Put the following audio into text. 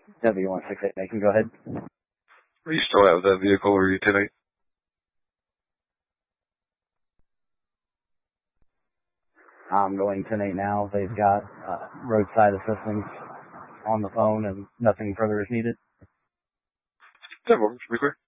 W168, they can go ahead. Are you still out of that vehicle or are you tonight? I'm going 10-8 now. They've got roadside assistance on the phone and nothing further is needed. That works, be clear.